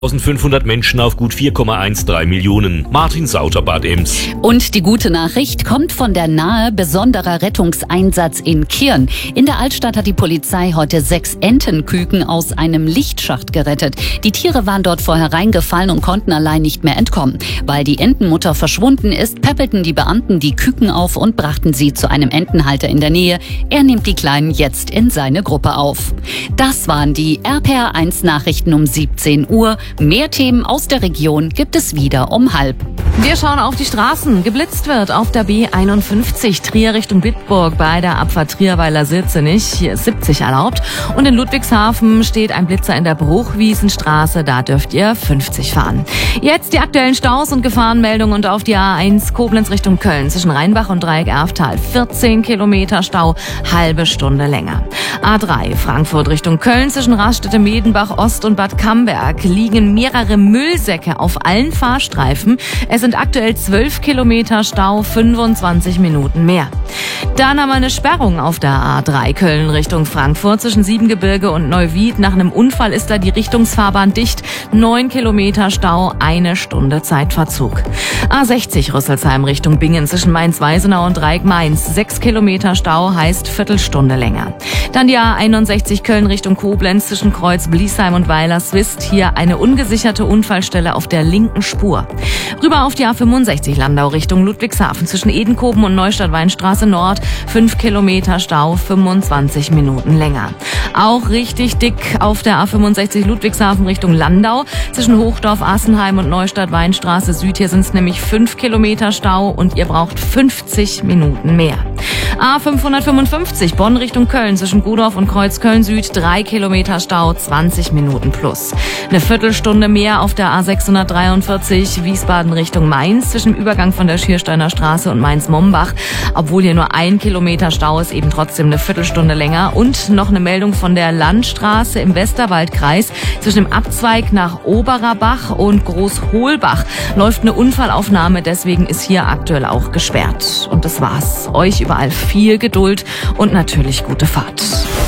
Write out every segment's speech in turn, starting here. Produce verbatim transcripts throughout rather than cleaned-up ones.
eintausendfünfhundert Menschen auf gut vier Komma dreizehn Millionen. Martin Sauter, Bad Ems. Und die gute Nachricht kommt von der Nahe besonderer Rettungseinsatz in Kirn. In der Altstadt hat die Polizei heute sechs Entenküken aus einem Lichtschacht gerettet. Die Tiere waren dort vorher reingefallen und konnten allein nicht mehr entkommen. Weil die Entenmutter verschwunden ist, päppelten die Beamten die Küken auf und brachten sie zu einem Entenhalter in der Nähe. Er nimmt die Kleinen jetzt in seine Gruppe auf. Das waren die R P R eins Nachrichten um siebzehn Uhr. Mehr Themen aus der Region gibt es wieder um halb. Wir schauen auf die Straßen. Geblitzt wird auf der B einundfünfzig Trier Richtung Bitburg bei der Abfahrt Trierweiler Sirzenich. Hier ist siebzig erlaubt. Und in Ludwigshafen steht ein Blitzer in der Bruchwiesenstraße. Da dürft ihr fünfzig fahren. Jetzt die aktuellen Staus und Gefahrenmeldungen und auf die A eins Koblenz Richtung Köln zwischen Rheinbach und Dreieck-Erftal. vierzehn Kilometer Stau, halbe Stunde länger. A drei Frankfurt Richtung Köln zwischen Raststätte Medenbach Ost und Bad Camberg liegen mehrere Müllsäcke auf allen Fahrstreifen. Es sind aktuell zwölf Kilometer Stau, fünfundzwanzig Minuten mehr. Dann haben wir eine Sperrung auf der A drei Köln Richtung Frankfurt zwischen Siebengebirge und Neuwied. Nach einem Unfall ist da die Richtungsfahrbahn dicht. neun Kilometer Stau, eine Stunde Zeitverzug. A sechzig Rüsselsheim Richtung Bingen zwischen Mainz-Weisenau und Dreieck-Mainz. sechs Kilometer Stau heißt Viertelstunde länger. Dann die A einundsechzig Köln Richtung Koblenz zwischen Kreuz-Bliesheim und Weilerswist. Hier eine ungesicherte Unfallstelle auf der linken Spur. Rüber auf die A fünfundsechzig Landau Richtung Ludwigshafen zwischen Edenkoben und Neustadt-Weinstraße Nord. fünf Kilometer Stau, fünfundzwanzig Minuten länger. Auch richtig dick auf der A fünfundsechzig Ludwigshafen Richtung Landau zwischen Hochdorf, Assenheim und Neustadt-Weinstraße Süd. Hier sind es nämlich fünf Kilometer Stau und ihr braucht fünfzig Minuten mehr. A fünfhundertfünfundfünfzig Bonn Richtung Köln zwischen Gudorf und Kreuzköln Süd. drei Kilometer Stau, zwanzig Minuten plus. Eine Viertelstunde mehr auf der A sechshundertdreiundvierzig Wiesbaden Richtung Mainz zwischen dem Übergang von der Schiersteiner Straße und Mainz-Mombach. Obwohl hier nur ein Kilometer Stau ist, eben trotzdem eine Viertelstunde länger. Und noch eine Meldung von der Landstraße im Westerwaldkreis zwischen dem Abzweig nach Oberabach und Großholbach läuft eine Unfallaufnahme. Deswegen ist hier aktuell auch gesperrt. Und das war's. Euch überall viel Geduld und natürlich gute Fahrt.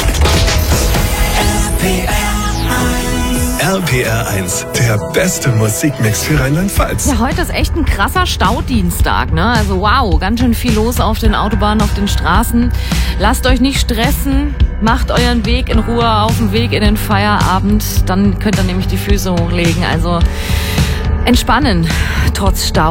R P R eins, der beste Musikmix für Rheinland-Pfalz. Ja, heute ist echt ein krasser Staudienstag, ne? Also wow, ganz schön viel los auf den Autobahnen, auf den Straßen. Lasst euch nicht stressen, macht euren Weg in Ruhe auf dem Weg in den Feierabend. Dann könnt ihr nämlich die Füße hochlegen. Also entspannen, trotz Stau.